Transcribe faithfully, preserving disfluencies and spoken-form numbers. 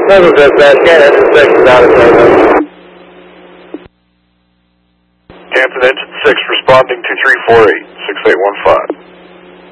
Seven dispatch, can't enter section out of Canton. Canton engine six responding to three four eight, six eight one five.